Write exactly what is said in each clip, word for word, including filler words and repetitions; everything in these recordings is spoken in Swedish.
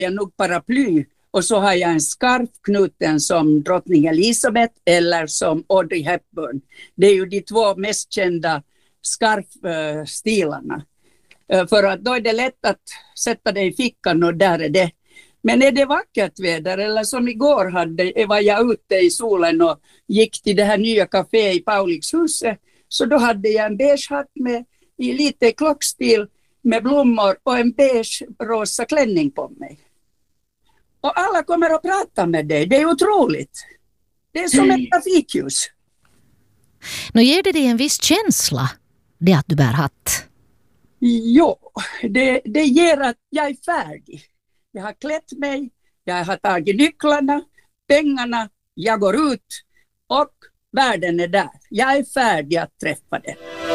jag nog paraply och så har jag en skarf knuten som drottning Elisabeth eller som Audrey Hepburn. Det är ju de två mest kända skarfstilarna. För att då är det lätt att sätta det i fickan och där är det. Men är det vackert väder eller som igår hade, var jag ute i solen och gick till det här nya kaféet i Paulikshuset, så då hade jag en beige hatt med i lite klockstil med blommor och en beige rosa klänning på mig. Och alla kommer att prata med dig. Det är otroligt. Det är som ett trafikljus. Nu ger det dig en viss känsla, det att du bär hatt? Jo, det, det ger att jag är färdig. Jag har klätt mig, jag har tagit nycklarna, pengarna, jag går ut och världen är där. Jag är färdig att träffa det.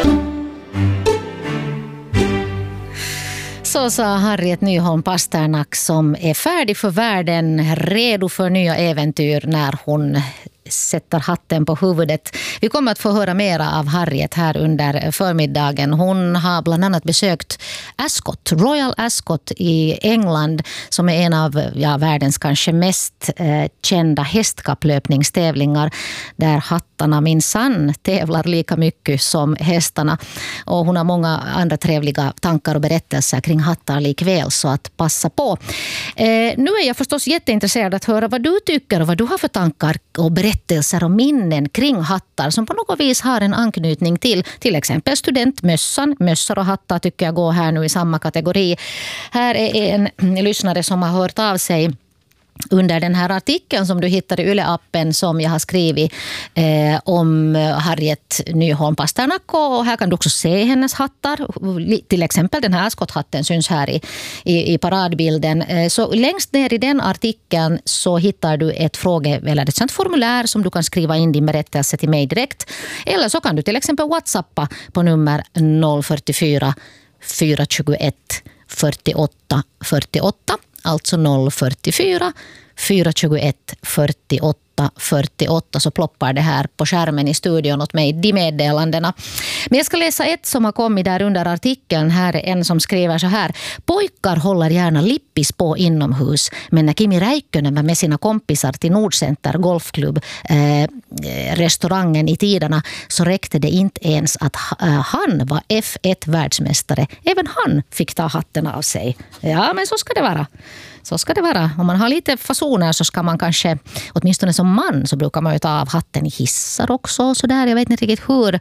Så sa Harriet Nyholm Pasternak, som är färdig för världen, redo för nya äventyr när hon sätter hatten på huvudet. Vi kommer att få höra mera av Harriet här under förmiddagen. Hon har bland annat besökt Ascot, Royal Ascot i England, som är en av ja, världens kanske mest eh, kända hästkapplöpningstävlingar, där hattarna minsann tävlar lika mycket som hästarna. Och hon har många andra trevliga tankar och berättelser kring hattar likväl, så att passa på. Eh, nu är jag förstås jätteintresserad att höra vad du tycker och vad du har för tankar och berättelser och minnen kring hattar som på något vis har en anknytning till till exempel studentmössan. Mössor och hattar tycker jag går här nu i samma kategori. Här är en lyssnare som har hört av sig under den här artikeln som du hittar i Yle-appen, som jag har skrivit eh, om Harriet Nyholm Pasternak, och här kan du också se hennes hattar. Till exempel den här Ascot-hatten syns här i, i, i paradbilden. Eh, så längst ner i den artikeln så hittar du ett fråge eller ett sånt formulär som du kan skriva in din berättelse till mig direkt. Eller så kan du till exempel WhatsAppa på nummer noll fyrtiofyra fyra tjugoett fyrtioåtta fyrtioåtta. Alltså noll fyrtiofyra fyra tjugoett fyrtioåtta fyrtioåtta, så ploppar det här på skärmen i studion åt mig, de meddelandena. Men jag ska läsa ett som har kommit där under artikeln. Här är en som skriver så här: pojkar håller gärna lippis på inomhus, men när Kimi Räikkönen var med sina kompisar till Nordcenter golfklubb eh, restaurangen i tiderna, så räckte det inte ens att eh, han var F ett världsmästare. Även han fick ta hatten av sig. Ja, men så ska det vara. Så ska det vara. Om man har lite fasoner så ska man kanske, åtminstone som man, så brukar man ju ta av hatten i hissar också. Så där. Jag vet inte riktigt hur,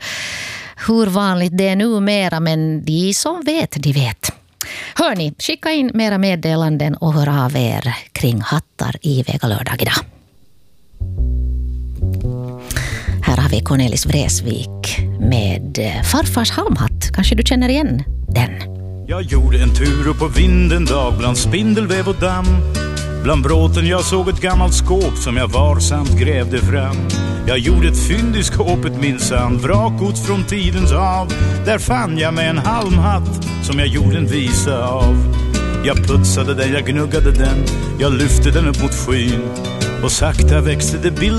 hur vanligt det är numera, men de som vet, de vet. Hörni, skicka in mera meddelanden och hör av er kring hattar i Vega lördag idag. Här har vi Cornelis Vreeswijk med farfars halmhatt. Kanske du känner igen den? Jag gjorde en tur upp på vinden dag bland spindelväv och damm. Bland bråten jag såg ett gammalt skåp som jag varsamt grävde fram. Jag gjorde ett fynd i skåpet minsann, vrakgods från tidens hav. Där fann jag med en halmhatt som jag gjorde en visa av. Jag putsade den, jag gnuggade den, jag lyfte den upp mot skyn. Och sakta växte det bild